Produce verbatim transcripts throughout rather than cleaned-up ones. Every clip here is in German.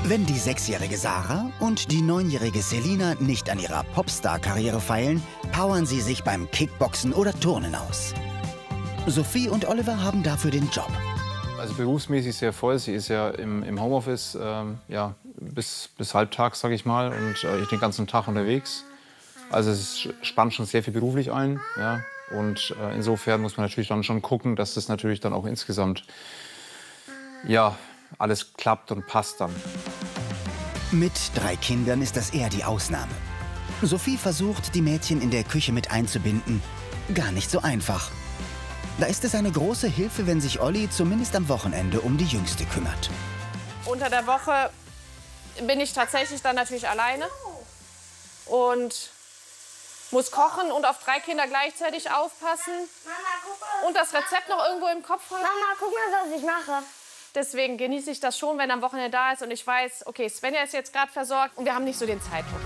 Wenn die sechsjährige Sarah und die neunjährige Selina nicht an ihrer Popstar-Karriere feilen, powern sie sich beim Kickboxen oder Turnen aus. Sophie und Oliver haben dafür den Job. Also berufsmäßig sehr voll. Sie ist ja im, im Homeoffice ähm, ja, bis, bis halbtags, sage ich mal, und äh, ich den ganzen Tag unterwegs. Also es spannt schon sehr viel beruflich ein. Ja. Und äh, insofern muss man natürlich dann schon gucken, dass das natürlich dann auch insgesamt ja, alles klappt und passt dann. Mit drei Kindern ist das eher die Ausnahme. Sophie versucht, die Mädchen in der Küche mit einzubinden. Gar nicht so einfach. Da ist es eine große Hilfe, wenn sich Olli zumindest am Wochenende um die Jüngste kümmert. Unter der Woche bin ich tatsächlich dann natürlich alleine und muss kochen und auf drei Kinder gleichzeitig aufpassen. Mama, guck mal. Und das Rezept noch irgendwo im Kopf haben. Mama, guck mal, was ich mache. Deswegen genieße ich das schon, wenn am Wochenende da ist und ich weiß, okay, Svenja ist jetzt gerade versorgt und wir haben nicht so den Zeitdruck.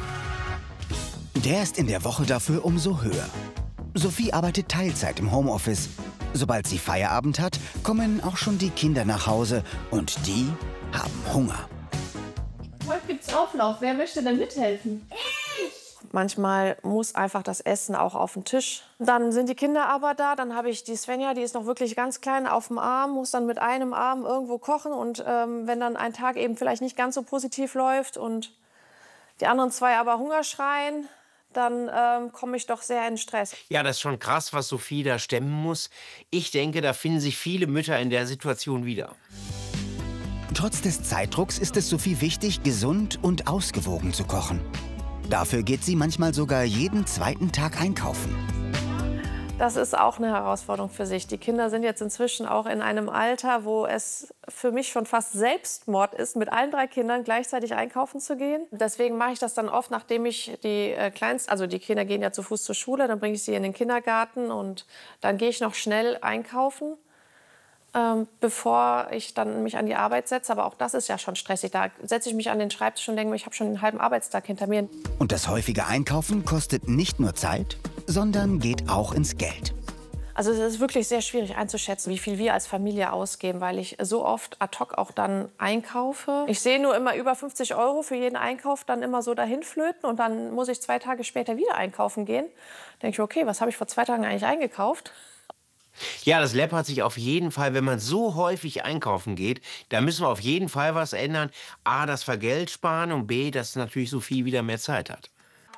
Der ist in der Woche dafür umso höher. Sophie arbeitet Teilzeit im Homeoffice. Sobald sie Feierabend hat, kommen auch schon die Kinder nach Hause und die haben Hunger. Heute gibt's Auflauf. Wer möchte denn mithelfen? Manchmal muss einfach das Essen auch auf den Tisch. Dann sind die Kinder aber da, dann habe ich die Svenja, die ist noch wirklich ganz klein, auf dem Arm, muss dann mit einem Arm irgendwo kochen. Und ähm, wenn dann ein Tag eben vielleicht nicht ganz so positiv läuft und die anderen zwei aber Hunger schreien, dann ähm, komme ich doch sehr in Stress. Ja, das ist schon krass, was Sophie da stemmen muss. Ich denke, da finden sich viele Mütter in der Situation wieder. Trotz des Zeitdrucks ist es Sophie wichtig, gesund und ausgewogen zu kochen. Dafür geht sie manchmal sogar jeden zweiten Tag einkaufen. Das ist auch eine Herausforderung für sich. Die Kinder sind jetzt inzwischen auch in einem Alter, wo es für mich schon fast Selbstmord ist, mit allen drei Kindern gleichzeitig einkaufen zu gehen. Deswegen mache ich das dann oft, nachdem ich die äh, Kleinsten, also die Kinder gehen ja zu Fuß zur Schule, dann bringe ich sie in den Kindergarten und dann gehe ich noch schnell einkaufen, ähm, bevor ich dann mich an die Arbeit setze. Aber auch das ist ja schon stressig. Da setze ich mich an den Schreibtisch und denke mir, ich habe schon einen halben Arbeitstag hinter mir. Und das häufige Einkaufen kostet nicht nur Zeit, sondern geht auch ins Geld. Also es ist wirklich sehr schwierig einzuschätzen, wie viel wir als Familie ausgeben, weil ich so oft ad hoc auch dann einkaufe. Ich sehe nur immer über fünfzig Euro für jeden Einkauf dann immer so dahin flöten und dann muss ich zwei Tage später wieder einkaufen gehen. Denke ich, okay, was habe ich vor zwei Tagen eigentlich eingekauft? Ja, das läppert sich auf jeden Fall, wenn man so häufig einkaufen geht. Da müssen wir auf jeden Fall was ändern. A, dass wir Geld sparen und B, dass natürlich Sophie wieder mehr Zeit hat.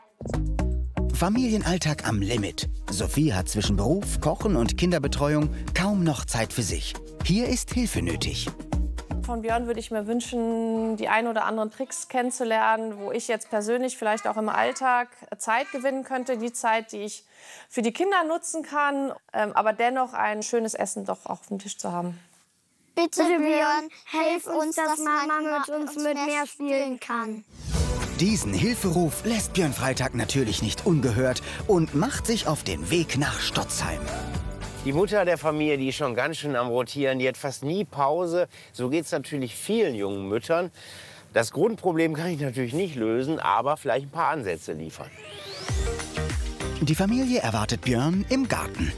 Familienalltag am Limit. Sophie hat zwischen Beruf, Kochen und Kinderbetreuung kaum noch Zeit für sich. Hier ist Hilfe nötig. Von Björn würde ich mir wünschen, die ein oder anderen Tricks kennenzulernen, wo ich jetzt persönlich vielleicht auch im Alltag Zeit gewinnen könnte. Die Zeit, die ich für die Kinder nutzen kann, ähm, aber dennoch ein schönes Essen doch auch auf dem Tisch zu haben. Bitte, Björn, hilf uns, dass Mama mit uns mit mehr spielen kann. Diesen Hilferuf lässt Björn Freitag natürlich nicht ungehört und macht sich auf den Weg nach Stotzheim. Die Mutter der Familie, die ist schon ganz schön am Rotieren, die hat fast nie Pause. So geht es natürlich vielen jungen Müttern. Das Grundproblem kann ich natürlich nicht lösen, aber vielleicht ein paar Ansätze liefern. Die Familie erwartet Björn im Garten.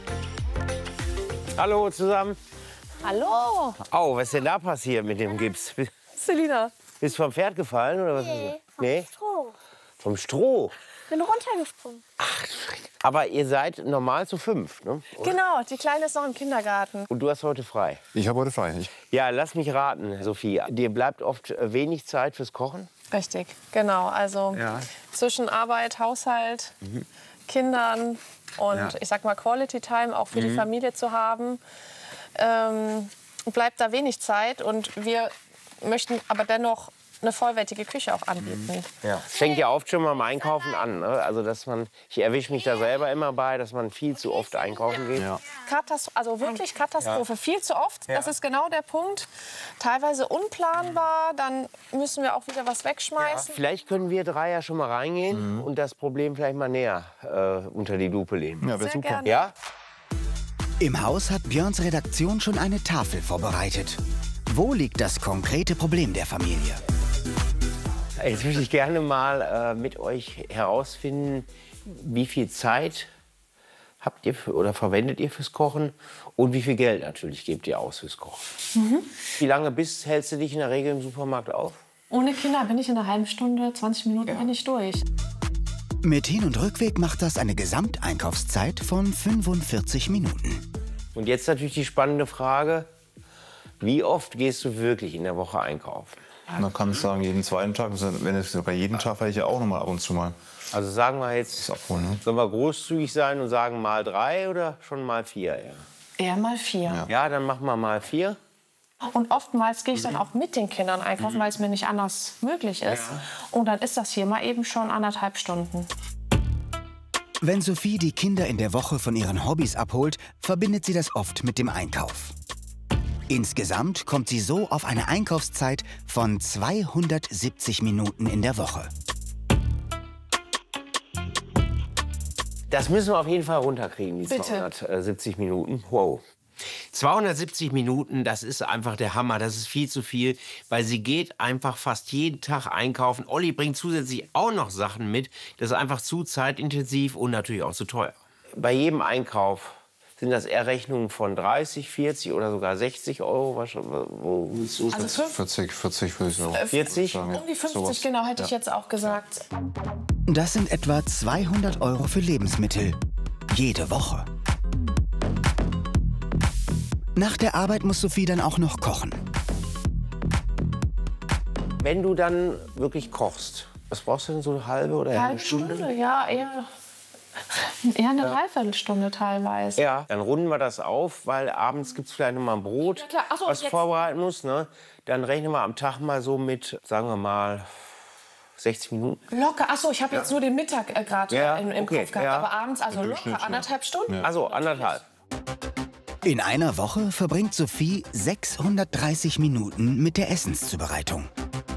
Hallo zusammen. Hallo, Au, was ist denn da passiert mit dem Gips? Selina. Bist du vom Pferd gefallen oder was? Nee, vom Nee? Stroh. Vom Stroh? Bin runtergesprungen. Aber ihr seid normal zu fünf, ne? Genau, die Kleine ist noch im Kindergarten. Und du hast heute frei. Ich habe heute frei. Ich Ja, lass mich raten, Sophie. Dir bleibt oft wenig Zeit fürs Kochen? Richtig, genau. Also Ja. zwischen Arbeit, Haushalt, Kindern und Ja. ich sag mal Quality Time auch für die Familie zu haben, ähm, bleibt da wenig Zeit. Und wir möchten aber dennoch eine vollwertige Küche auch anbieten. Ja. Fängt ja oft schon mal beim Einkaufen an. Ne? Also, dass man, ich erwische mich da selber immer bei, dass man viel zu oft einkaufen geht. Ja. Katast also wirklich Katastrophe. Viel zu oft, das ist genau der Punkt. Teilweise unplanbar, dann müssen wir auch wieder was wegschmeißen. Vielleicht können wir drei ja schon mal reingehen und das Problem vielleicht mal näher äh, unter die Lupe nehmen. Ja, wäre Sehr super. gerne. Ja? Im Haus hat Björns Redaktion schon eine Tafel vorbereitet. Wo liegt das konkrete Problem der Familie? Jetzt möchte ich gerne mal äh, mit euch herausfinden, wie viel Zeit habt ihr für, oder verwendet ihr fürs Kochen und wie viel Geld natürlich gebt ihr aus fürs Kochen. Wie lange bist, hältst du dich in der Regel im Supermarkt auf? Ohne Kinder bin ich in einer halben Stunde, zwanzig Minuten ja. bin ich durch. Mit Hin- und Rückweg macht das eine Gesamteinkaufszeit von fünfundvierzig Minuten. Und jetzt natürlich die spannende Frage, wie oft gehst du wirklich in der Woche einkaufen? Man kann sagen, jeden zweiten Tag, wenn es sogar jeden Tag, weil ich ja auch noch mal ab und zu mal. Also sagen wir jetzt, abholen, ne? Sollen wir großzügig sein und sagen mal drei oder schon mal vier? Ja. Eher mal vier. Ja. ja, dann machen wir mal vier. Und oftmals gehe ich dann auch mit den Kindern einkaufen, weil es mir nicht anders möglich ist. Ja. Und dann ist das hier mal eben schon anderthalb Stunden. Wenn Sophie die Kinder in der Woche von ihren Hobbys abholt, verbindet sie das oft mit dem Einkauf. Insgesamt kommt sie so auf eine Einkaufszeit von zweihundertsiebzig Minuten in der Woche. Das müssen wir auf jeden Fall runterkriegen, die Bitte. zweihundertsiebzig Minuten. Wow. zweihundertsiebzig Minuten, das ist einfach der Hammer. Das ist viel zu viel, weil sie geht einfach fast jeden Tag einkaufen. Olli bringt zusätzlich auch noch Sachen mit. Das ist einfach zu zeitintensiv und natürlich auch zu teuer. Bei jedem Einkauf sind das eher Rechnungen von dreißig, vierzig oder sogar sechzig Euro. Wo willst du also vierzig, vierzig würde ich sagen. vierzig? Um die fünfzig, sowas. Genau, hätte ja. ich jetzt auch gesagt. Das sind etwa zweihundert Euro für Lebensmittel. Jede Woche. Nach der Arbeit muss Sophie dann auch noch kochen. Wenn du dann wirklich kochst, was brauchst du denn, so eine halbe oder halbe eine Stunde? Stunde? Ja, eher, eher eine ja. Dreiviertelstunde teilweise. Ja, dann runden wir das auf, weil abends gibt es vielleicht noch mal ein Brot, ja, klar. Ach so, was du vorbereiten musst. Ne? Dann rechnen wir am Tag mal so mit, sagen wir mal, sechzig Minuten. Locker, achso, ich habe jetzt ja. nur den Mittag äh, gerade ja, im, im okay. Kopf gehabt, ja. aber abends also locker anderthalb Stunden. Ja. Also anderthalb. In einer Woche verbringt Sophie sechshundertdreißig Minuten mit der Essenszubereitung.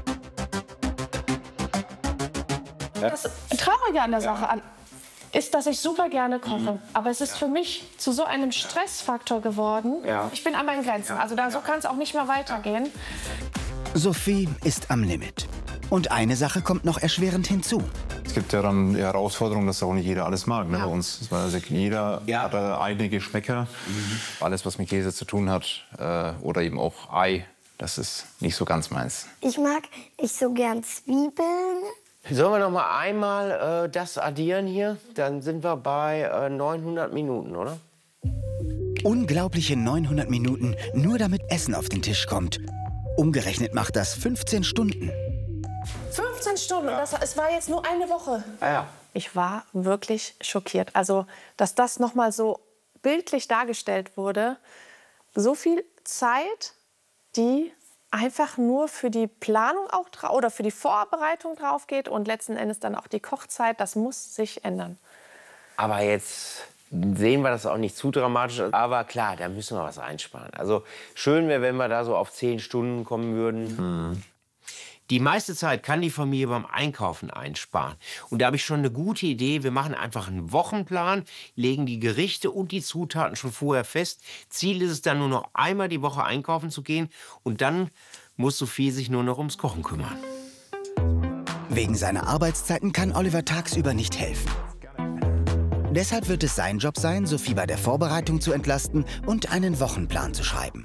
Das Traurige an der Sache an ist, dass ich super gerne koche. Mhm. Aber es ist für mich zu so einem Stressfaktor geworden. Ja. Ich bin an meinen Grenzen. Also da, so kann es auch nicht mehr weitergehen. Sophie ist am Limit. Und eine Sache kommt noch erschwerend hinzu. Es gibt ja dann die Herausforderung, dass auch nicht jeder alles mag. Ne? Ja. Bei uns also jeder ja. hat eigene Geschmäcker. Mhm. Alles, was mit Käse zu tun hat äh, oder eben auch Ei, das ist nicht so ganz meins. Ich mag nicht so gern Zwiebeln. Sollen wir noch mal einmal äh, das addieren hier? Dann sind wir bei äh, neunhundert Minuten, oder? Unglaubliche neunhundert Minuten, nur damit Essen auf den Tisch kommt. Umgerechnet macht das fünfzehn Stunden. fünfzehn Stunden, das, es war jetzt nur eine Woche. Ja, ja. Ich war wirklich schockiert. Also, dass das noch mal so bildlich dargestellt wurde. So viel Zeit, die einfach nur für die Planung auch oder für die Vorbereitung drauf geht und letzten Endes dann auch die Kochzeit, das muss sich ändern. Aber jetzt sehen wir das auch nicht zu dramatisch. Aber klar, da müssen wir was einsparen. Also schön wäre, wenn wir da so auf zehn Stunden kommen würden. Mhm. Die meiste Zeit kann die Familie beim Einkaufen einsparen. Und da habe ich schon eine gute Idee. Wir machen einfach einen Wochenplan, legen die Gerichte und die Zutaten schon vorher fest. Ziel ist es dann nur noch einmal die Woche einkaufen zu gehen. Und dann muss Sophie sich nur noch ums Kochen kümmern. Wegen seiner Arbeitszeiten kann Oliver tagsüber nicht helfen. Deshalb wird es sein Job sein, Sophie bei der Vorbereitung zu entlasten und einen Wochenplan zu schreiben.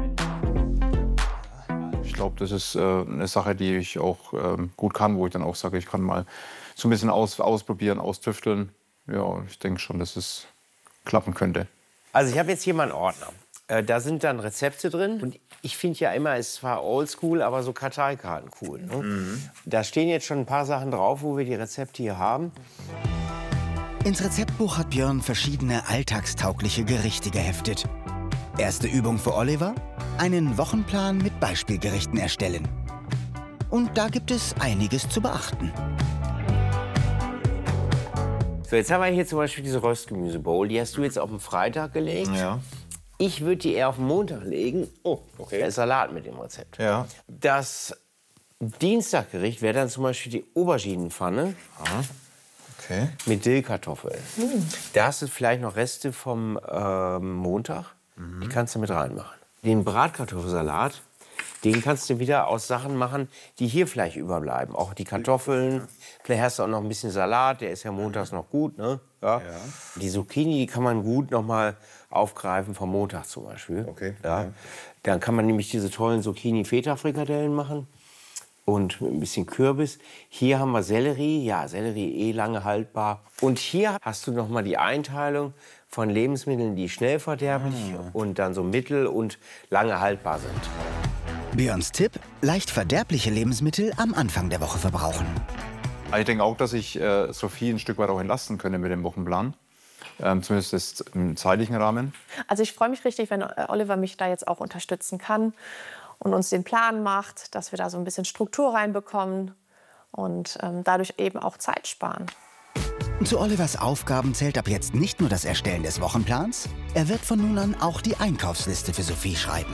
Ich glaube, das ist äh, eine Sache, die ich auch ähm, gut kann, wo ich dann auch sage, ich kann mal so ein bisschen aus, ausprobieren, austüfteln. Ja, ich denke schon, dass es klappen könnte. Also ich habe jetzt hier mal einen Ordner. Äh, da sind dann Rezepte drin. Und ich finde ja immer, es war oldschool, aber so Karteikarten cool. Ne? Mhm. Da stehen jetzt schon ein paar Sachen drauf, wo wir die Rezepte hier haben. Ins Rezeptbuch hat Björn verschiedene alltagstaugliche Gerichte geheftet. Erste Übung für Oliver: einen Wochenplan mit Beispielgerichten erstellen. Und da gibt es einiges zu beachten. So, jetzt haben wir hier zum Beispiel diese Röstgemüsebowl. Die hast du jetzt auf den Freitag gelegt. Ja. Ich würde die eher auf den Montag legen. Oh, okay. Der Salat mit dem Rezept. Ja. Das Dienstaggericht wäre dann zum Beispiel die Auberginenpfanne. Aha. Okay. Mit Dillkartoffeln. Mhm. Da hast du vielleicht noch Reste vom ähm, Montag. Die kannst du mit reinmachen. Den Bratkartoffelsalat, den kannst du wieder aus Sachen machen, die hier vielleicht überbleiben. Auch die Kartoffeln. Vielleicht hast du auch noch ein bisschen Salat, der ist ja montags noch gut. Ne? Ja. Ja. Die Zucchini, die kann man gut noch mal aufgreifen vom Montag zum Beispiel. Okay. Ja. Dann kann man nämlich diese tollen Zucchini-Feta-Frikadellen machen. und mit ein bisschen Kürbis. Hier haben wir Sellerie, ja, Sellerie eh lange haltbar. Und hier hast du noch mal die Einteilung von Lebensmitteln, die schnell verderblich ah. und dann so mittel und lange haltbar sind. Björns Tipp, leicht verderbliche Lebensmittel am Anfang der Woche verbrauchen. Ich denke auch, dass ich äh, Sophie ein Stück weit auch entlasten könnte mit dem Wochenplan. Ähm, zumindest ist im zeitlichen Rahmen. Also ich freue mich richtig, wenn Oliver mich da jetzt auch unterstützen kann und uns den Plan macht, dass wir da so ein bisschen Struktur reinbekommen und ähm, dadurch eben auch Zeit sparen. Zu Olivers Aufgaben zählt ab jetzt nicht nur das Erstellen des Wochenplans, er wird von nun an auch die Einkaufsliste für Sophie schreiben.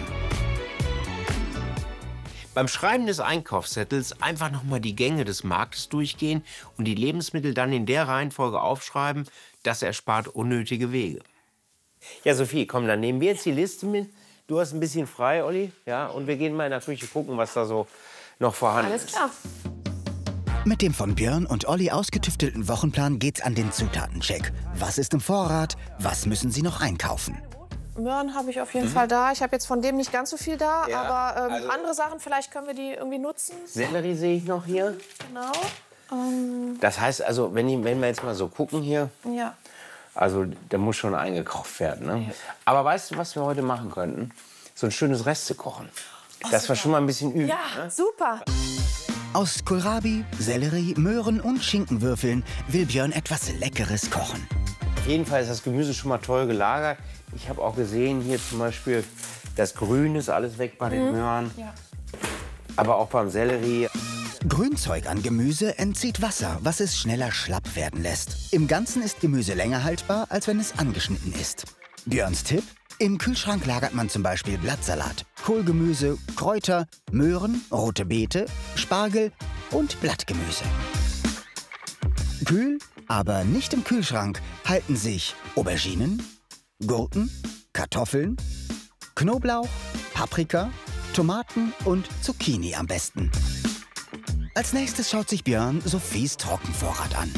Beim Schreiben des Einkaufszettels einfach noch mal die Gänge des Marktes durchgehen und die Lebensmittel dann in der Reihenfolge aufschreiben. Das erspart unnötige Wege. Ja, Sophie, komm, dann nehmen wir jetzt die Liste mit. Du hast ein bisschen frei, Olli. Ja, und wir gehen mal in der Küche gucken, was da so noch vorhanden Alles ist. klar. Mit dem von Björn und Olli ausgetüftelten Wochenplan geht's an den Zutatencheck. Was ist im Vorrat? Was müssen Sie noch einkaufen? Möhren habe ich auf jeden mhm. Fall da. Ich habe jetzt von dem nicht ganz so viel da, ja, aber ähm, also andere Sachen, vielleicht können wir die irgendwie nutzen. Sellerie sehe ich noch hier. Genau. Ähm, das heißt also, wenn, ich, wenn wir jetzt mal so gucken hier, ja. also da muss schon eingekauft werden. Ne? Ja. Aber weißt du, was wir heute machen könnten? So ein schönes Reste kochen. Oh, das war schon mal ein bisschen üben. Ja, ne? super. Aus Kohlrabi, Sellerie, Möhren und Schinkenwürfeln will Björn etwas Leckeres kochen. Auf jeden Fall ist das Gemüse schon mal toll gelagert. Ich habe auch gesehen, hier zum Beispiel, das Grün ist alles weg bei den mhm. Möhren. Ja. Aber auch beim Sellerie. Grünzeug an Gemüse entzieht Wasser, was es schneller schlapp werden lässt. Im Ganzen ist Gemüse länger haltbar, als wenn es angeschnitten ist. Björns Tipp? Im Kühlschrank lagert man zum Beispiel Blattsalat, Kohlgemüse, Kräuter, Möhren, rote Beete, Spargel und Blattgemüse. Kühl, aber nicht im Kühlschrank, halten sich Auberginen, Gurken, Kartoffeln, Knoblauch, Paprika, Tomaten und Zucchini am besten. Als nächstes schaut sich Björn Sophies Trockenvorrat an.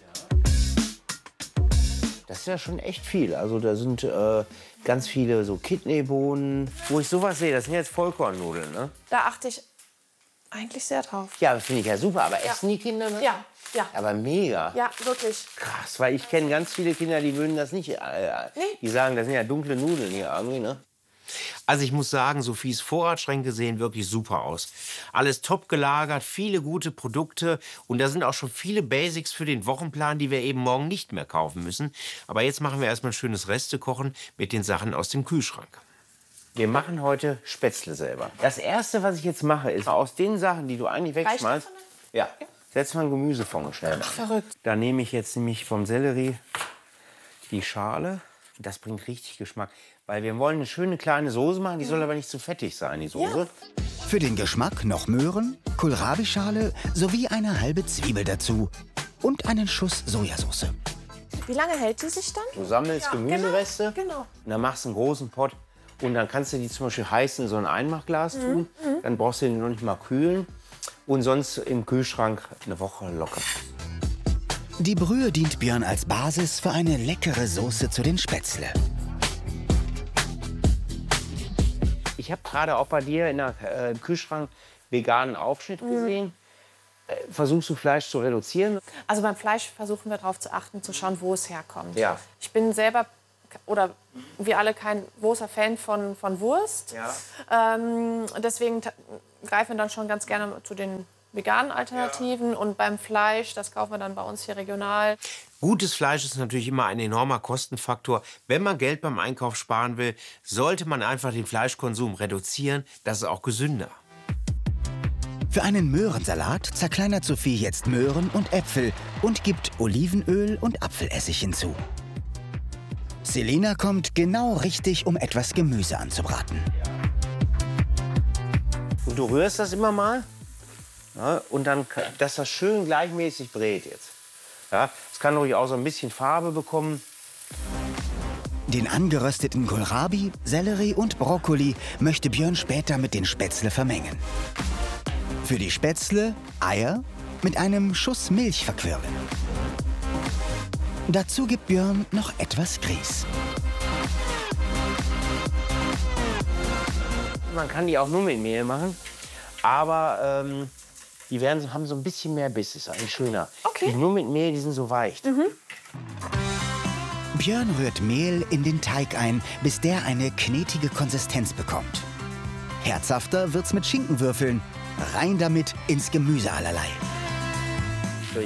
Das ist ja schon echt viel. Also da sind äh, ganz viele so Kidneybohnen. Wo ich sowas sehe, das sind jetzt Vollkornnudeln, ne? Da achte ich eigentlich sehr drauf. Ja, das finde ich ja super. Aber ja. essen die Kinder das? Ja, ja. Aber mega. Ja, wirklich. Krass, weil ich kenne ganz viele Kinder, die würden das nicht. Äh, nee. Die sagen, das sind ja dunkle Nudeln hier irgendwie, ne? Also ich muss sagen, Sophies Vorratsschränke sehen wirklich super aus. Alles top gelagert, viele gute Produkte und da sind auch schon viele Basics für den Wochenplan, die wir eben morgen nicht mehr kaufen müssen. Aber jetzt machen wir erstmal ein schönes Restekochen mit den Sachen aus dem Kühlschrank. Wir machen heute Spätzle selber. Das Erste, was ich jetzt mache, ist aus den Sachen, die du eigentlich wegschmeißt, ja, setz mal ein Gemüsefond schnell. Ach, verrückt. Da nehme ich jetzt nämlich vom Sellerie die Schale. Das bringt richtig Geschmack. Weil wir wollen eine schöne kleine Soße machen, die soll aber nicht zu fettig sein, die Soße. Ja. Für den Geschmack noch Möhren, Kohlrabi-Schale sowie eine halbe Zwiebel dazu. Und einen Schuss Sojasauce. Wie lange hält die sich dann? Du sammelst ja, Gemüsereste genau, genau. und dann machst du einen großen Pott. Und dann kannst du die zum Beispiel heiß in so ein Einmachglas tun. Mhm. Dann brauchst du den noch nicht mal kühlen. Und sonst im Kühlschrank eine Woche locker. Die Brühe dient Björn als Basis für eine leckere Soße zu den Spätzle. Ich habe gerade auch bei dir in der, äh, im Kühlschrank veganen Aufschnitt gesehen. Mhm. Äh, versuchst du Fleisch zu reduzieren? Also beim Fleisch versuchen wir darauf zu achten, zu schauen, wo es herkommt. Ja. Ich bin selber, oder wir alle, kein großer Fan von, von Wurst. Ja. Ähm, deswegen greifen wir dann schon ganz gerne zu den veganen Alternativen. Ja. Und beim Fleisch, das kaufen wir dann bei uns hier regional. Gutes Fleisch ist natürlich immer ein enormer Kostenfaktor. Wenn man Geld beim Einkauf sparen will, sollte man einfach den Fleischkonsum reduzieren. Das ist auch gesünder. Für einen Möhrensalat zerkleinert Sophie jetzt Möhren und Äpfel und gibt Olivenöl und Apfelessig hinzu. Selina kommt genau richtig, um etwas Gemüse anzubraten. Und du rührst das immer mal, ja, und dann, dass das schön gleichmäßig brät jetzt. Ja, es kann ruhig auch so ein bisschen Farbe bekommen. Den angerösteten Kohlrabi, Sellerie und Brokkoli möchte Björn später mit den Spätzle vermengen. Für die Spätzle Eier mit einem Schuss Milch verquirlen. Dazu gibt Björn noch etwas Grieß. Man kann die auch nur mit Mehl machen, aber ähm, Die werden, haben so ein bisschen mehr Biss, ist eigentlich schöner. Okay. Die nur mit Mehl, die sind so weich. Mhm. Björn rührt Mehl in den Teig ein, bis der eine knetige Konsistenz bekommt. Herzhafter wird's mit Schinkenwürfeln. Rein damit ins Gemüse allerlei.